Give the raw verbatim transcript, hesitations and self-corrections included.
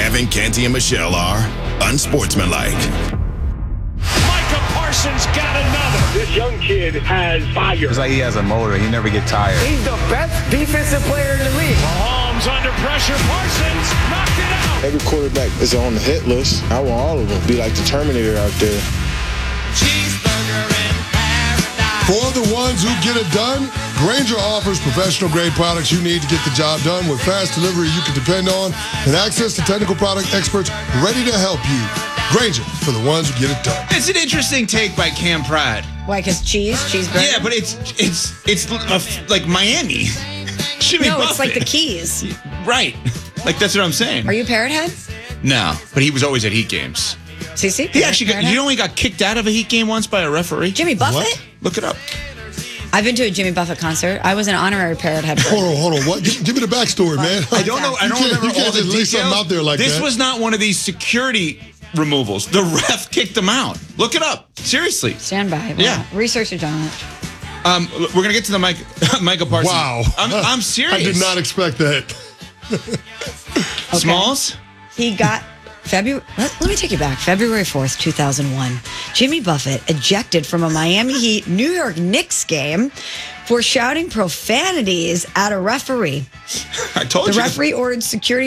Evan, Canty, and Michelle are unsportsmanlike. Micah Parsons got another. This young kid has fire. It's like he has a motor. He never get tired. He's the best defensive player in the league. Mahomes under pressure. Parsons knocked it out. Every quarterback is on the hit list. I want all of them. Be like the Terminator out there. Cheeseburger in paradise. For the ones who get it done, Grainger offers professional-grade products you need to get the job done with fast delivery you can depend on and access to technical product experts ready to help you. Grainger, for the ones who get it done. It's an interesting take by Cam Pratt. Why? Because cheese, cheeseburger. Yeah, but it's it's it's like Miami. Jimmy no, Buffett. it's like the Keys. Right. Like that's what I'm saying. Are you Parrot Head? No, but he was always at Heat games. C C? He actually got, you know, he got kicked out of a Heat game once by a referee. Jimmy Buffett? What? Look it up. I've been to a Jimmy Buffett concert. I was an honorary Parrot Head. Hold on, hold on. What? Give, give me the backstory, man. I don't know. I You don't can't- remember you can't all the just leave details. something out there like this that. was not one of these security removals. The ref kicked him out. Look it up. Seriously. Stand by. Wow. Yeah. Research it, John. Um, we're gonna get to the Mike, Micah Parsons. Wow. I'm, I'm serious. I did not expect that. Smalls. He got February. Let, let me take you back. February fourth, two thousand one. Jimmy Buffett ejected from a Miami Heat New York Knicks game for shouting profanities at a referee. I told The you. referee ordered security